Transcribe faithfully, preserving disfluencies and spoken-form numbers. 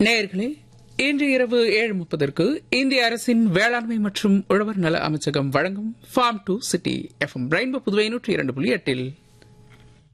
நேயர்களே, இன்று இரவு ஏழு முப்பதற்கு இந்திய அரசின் வேளாண்மை மற்றும் உழவர் நல அமைச்சகம் வழங்கும் form to city F M rainbow Puduvai நூற்றி இரண்டு புள்ளி எட்டில்